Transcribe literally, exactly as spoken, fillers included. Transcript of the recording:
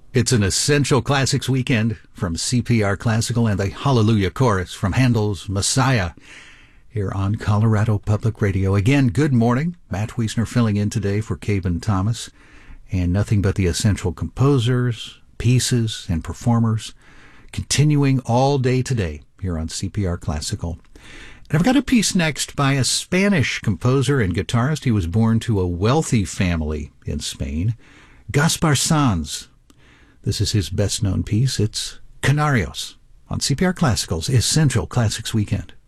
It's an Essential Classics weekend from C P R Classical and the Hallelujah Chorus from Handel's Messiah here on Colorado Public Radio. Again, good morning. Matt Wiesner filling in today for Caben Thomas, and nothing but the essential composers, pieces, and performers continuing all day today here on C P R Classical. And I've got a piece next by a Spanish composer and guitarist. He was born to a wealthy family in Spain, Gaspar Sanz. This is his best-known piece. It's Canarios on C P R Classical's Essential Classics Weekend.